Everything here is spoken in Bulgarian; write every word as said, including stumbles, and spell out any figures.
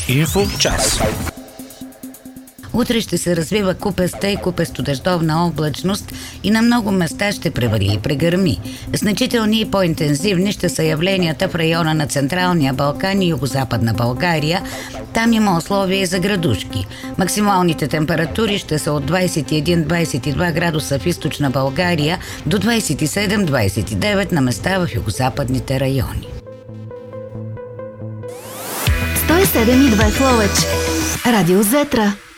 Инфо час. Утре ще се развива купеста и купесто-дъждовна облачност и на много места ще превали и прегърми. Значителни и по-интензивни ще са явленията в района на Централния Балкан и Югозападна България. Там има условия и за градушки. Максималните температури ще са от двадесет и един до двадесет и два градуса в източна България до двадесет и седем до двадесет и девет на места в югозападните райони. сто и седем и два в Ловеч. Радио Зетра.